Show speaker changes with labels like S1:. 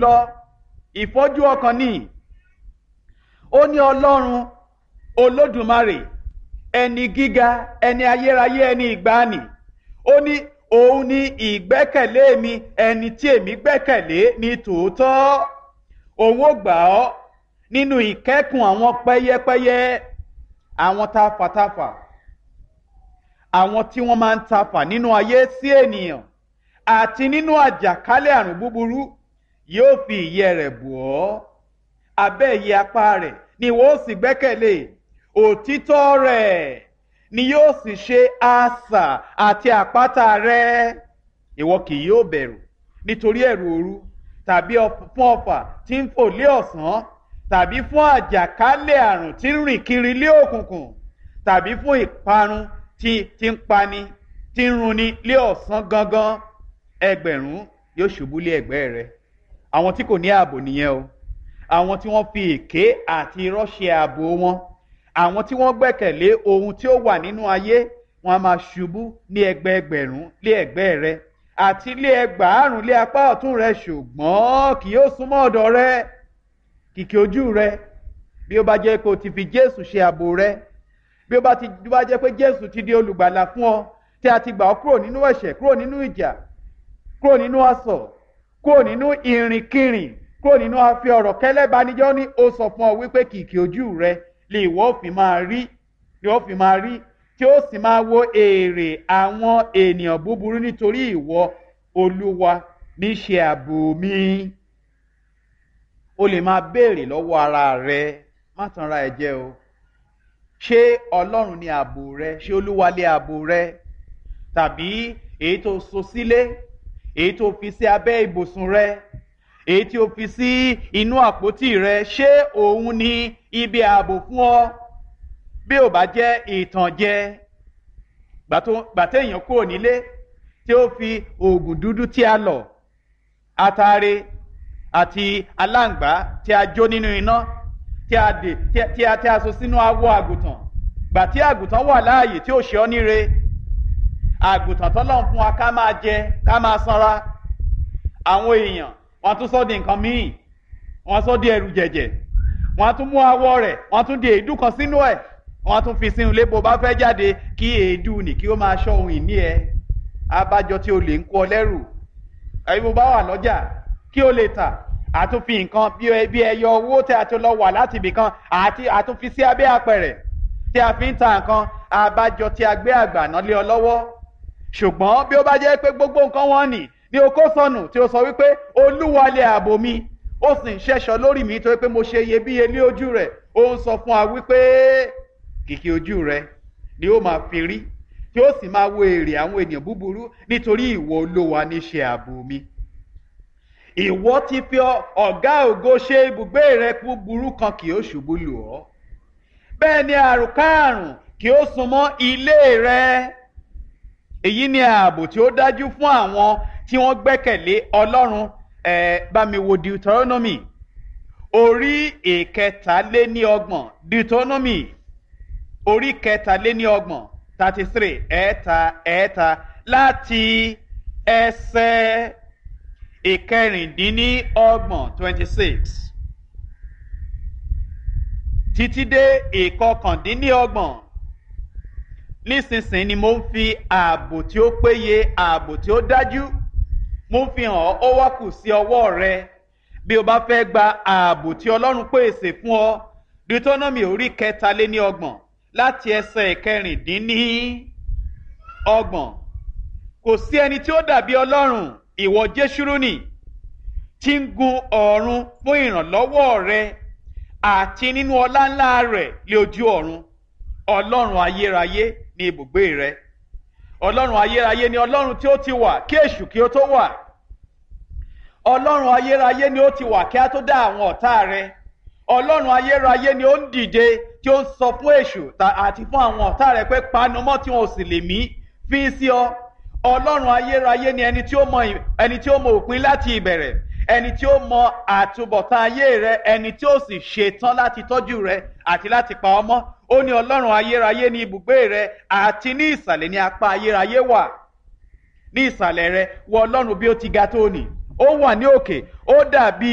S1: lọ ìfọ́jú ọkàn ni. Ó ní Ọlọ́run Olódùmarè, ẹni gíga, ẹni ayérayé, ẹni ìgbàanì. Ó ní òun ni ìgbẹ́kẹ̀lé mi, ẹni tí èmi gbẹ́kẹ̀lé ní tòótọ́. Òun ó gbà ọ́ nínú ìkẹ́kùn àwọn pẹ́yẹ́pẹ́yẹ́, àwọn tafàtafà, àwọn tí wọ́n máa ń tafà nínú ayé sí ènìyàn, àti nínú àjàkálẹ̀ àrùn búburú. Yóò fi ìyẹ́ rẹ̀ bò ọ́, abẹ́ ìyẹ́ apá rẹ̀ ni ìwọ ó sì gbẹ́kẹ̀lé. Òtítọ́ rẹ̀ ni yóò sì ṣe asà àti àpáta rẹ̀. Ìwọ kì yóò bẹ̀rù nítorí ẹ̀rù òru, tàbí fún ọfà tí ń fò lé ọ̀sán, tàbí fún àjàkálẹ̀ àrùn tí ń rìn kiri lé òkùnkùn, tàbí fún ìparun tí ń pani, tí ń runi lé ọ̀sán gangan. Ẹgbẹ̀rún yóò ṣubú lé ẹ̀gbẹ́ rẹ̀. Àwọn tí kò ní ààbò nìyẹn o. Àwọn tí wọ́n fi èké àti irọ́ ṣe ààbò wọn. Àwọn tí wọ́n gbẹ́kẹ̀lé ohun tí ó wà nínú ayé, wọn a máa ṣubú ní ẹgbẹẹgbẹ̀rún lé ẹ̀gbẹ́ rẹ̀, àti lé ẹgbàárùn lé apá ọ̀tún rẹ̀, ṣùgbọ́n kì yóò súnmọ́ ọ̀dọ̀ rẹ̀. Kìkì ojú rẹ̀, bí ó bá jẹ́ pé o ti fi Jésù ṣe ààbò rẹ̀, bí ó bá jẹ́ pé Jésù ti di olùgbàlà fún ọ, tí a ti gbà ọ́ kúrò nínú ẹ̀ṣẹ̀, kúrò nínú ìjà, kúrò nínú asọ̀, kúrò nínú ìrìnkìrìn, kúrò nínú afi ọ̀rọ̀ kẹ́lẹ́banijọ́, ní ó sọ fún ọ wípé kìkì ojú rẹ̀ lè ìwọ fi máa rí, tí ó sì máa wo èrè àwọn ènìyàn búburú, nítorí ìwọ Olúwa ní ṣe ààbò mi. O lè máa béèrè lọ́wọ́ ara rẹ, má tanra ẹ jẹ o. Ṣé Ọlọ́run ni ààbò rẹ? Ṣé Olúwa lé ààbò rẹ? Tàbí èyí tó so sílé, èyí tó fi sí abẹ́ ibùsùn rẹ, èyí tí o fi sí inú àpótí rẹ, ṣé òun ni ibi ààbò fún ọ? Bí ò bá jẹ́ ìtànjẹ, gbàtẹ́ èèyàn kúrò nílé tí ó fi oògùn dúdú tí a lọ̀, atare àti aláǹgbá tí a jó nínú iná, tí a so sínú awọ àgùntàn, gbà tí àgùntàn wà láàyè tí ó ṣe ọ́ níre, àgùntàn tọ́lọ́run fún wa ká máa jẹ, ká máa sanra. Àwọn èèyàn wọ́n tún sọ di nǹkan míì, wọ́n sọ di ẹrù jẹ̀jẹ̀, wọ́n tún mú awọ rẹ̀, wọ́n tún di èédú kan sínú ẹ̀, wọ́n tún fi sínú ilé. Bó bá fẹ́ jáde, kí èédú nì kí ó máa ṣọ́ ohun ìní ẹ. Abájọ tí o lè ń kó ọ lẹ́rù. Ẹ̀yin bó bá wà lọ́jà kí o lè tà, àtúnfi nǹkan bí ẹyọ owó tí a ti lọ wà láti ibì kan, àtúnfi sí abẹ́ apẹ̀rẹ̀ tí a fi ń ta nǹkan. Abájọ tí a gbé àgbàná lé ọ lọ́wọ́. Ṣùgbọ́n bí ó bá jẹ́ pé gbogbo nǹkan wọn nì ní o kó sọnù, tí o sọ wípé Olúwa lé ààbò mi, ó sì ń ṣẹ́ṣọ́ lórí mi torí pé mo ṣe iyebíye lé ojú rẹ̀. Ó ń sọ fún wa wípé kìkì ojú rẹ̀ ni ó máa fi rí, tí ó sì máa wo èrè àwọn ènìyàn búburú, nítorí ìwọ Olúwa ní ṣe ààbò mi. Ìwọ ti fi ọ̀gá ògo ṣe ibùgbé rẹ, búburú kan kì yóò ṣubú lù ọ́. Bẹ́ẹ̀ ni àrùnkárùn kì yóò súnmọ́ ilé rẹ. Èyí ni ààbò tí ó dájú fún àwọn tí wọ́n gbẹ́kẹ̀lé Ọlọ́run. Bá mi wo Deuteronomy orí ìkẹtàléníọgbọ̀n, Deuteronomy orí kẹtàléníọgbọ̀n 33 ẹ̀ẹ́ta láti ẹsẹ̀ ìkẹrìndínlọ́gbọ̀n 26 títí dé ìkọkàndínlọ́gbọ̀n. Nísinsìnyí ni mo ń fi ààbò tí ó péye, ààbò tí ó dájú, mo ń fi hàn ó wá kù sí ọwọ́ rẹ bí o bá fẹ́ gba ààbò tí Ọlọ́run pèsè fún ọ. Deuteronomy orí kẹtàléníọgbọ̀n láti ẹsẹ̀ ìkẹrìndínlọ́gbọ̀n. Kò sí ẹni tí ó dàbí Ọlọ́run, ìwọ Jésúrúnì, tí ń gun ọ̀run fún ìrànlọ́wọ́ rẹ, àti nínú ọlá ńlá rẹ̀ lé ojú ọ̀run. Ọlọ́run ayérayé ní ibùgbé rẹ. Ọlọ́run ayérayé ni Ọlọ́run tí ó ti wà kí èṣù kí ó tó wà. Ọlọ́run ayérayé ni ó ti wà kí a tó dá àwọn ọ̀tá rẹ. Ọlọ́run ayérayé ni ó ń dìde tí ó ń sọ fún èṣù àti fún àwọn ọ̀tá rẹ pé panumọ́ tí wọn ò sì lè mí fín sí ọ. Ọlọ́run ayérayé ni ẹni tí ó mọ òpin láti ìbẹ̀rẹ̀, ẹni tí ó mọ àtúbọ̀tán ayé rẹ, ẹni tí ó sì ṣetán láti tọ́jú rẹ àti láti pa ọ́ mọ́. Ó ní Ọlọ́run ayérayé ní ibùgbé rẹ, àti ní ìsàlẹ̀ ní apá ayérayé wà. Ní ìsàlẹ̀ rẹ wo Ọlọ́run bí ó ti ga tó nì, ó wà ní òkè, ó dàbí